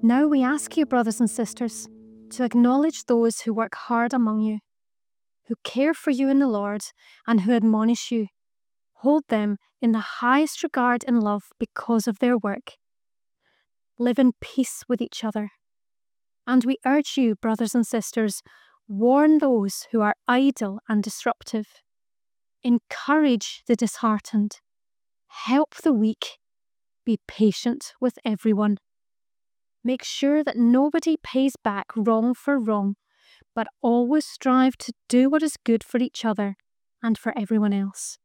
Now we ask you, brothers and sisters, to acknowledge those who work hard among you, who care for you in the Lord, and who admonish you. Hold them in the highest regard and love because of their work. Live in peace with each other. And we urge you, brothers and sisters, warn those who are idle and disruptive. Encourage the disheartened. Help the weak. Be patient with everyone. Make sure that nobody pays back wrong for wrong, but always strive to do what is good for each other and for everyone else.